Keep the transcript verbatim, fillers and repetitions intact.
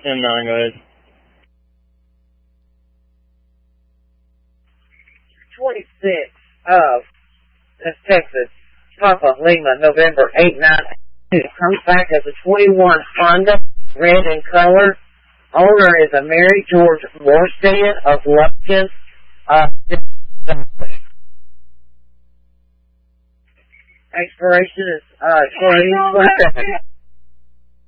M nine, go ahead. twenty-six of that's Texas, Papa Lima, November eight nine. It comes back as a twenty-one Honda, red in color. Owner is a Mary George Morstead of Lufkin. Uh, expiration is uh twenty twenty.